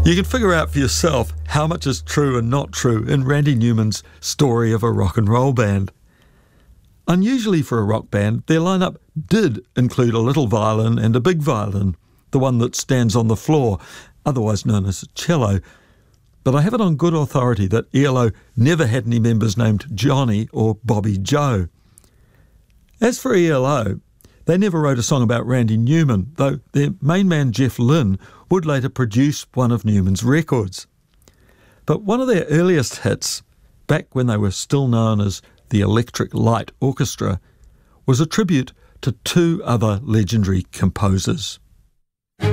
You can figure out for yourself how much is true and not true in Randy Newman's story of a rock and roll band. Unusually for a rock band, their lineup did include a little violin and a big violin, the one that stands on the floor, otherwise known as a cello. But I have it on good authority that ELO never had any members named Johnny or Bobby Joe. As for ELO, they never wrote a song about Randy Newman, though their main man Jeff Lynne would later produce one of Newman's records. But one of their earliest hits, back when they were still known as the Electric Light Orchestra, was a tribute to two other legendary composers.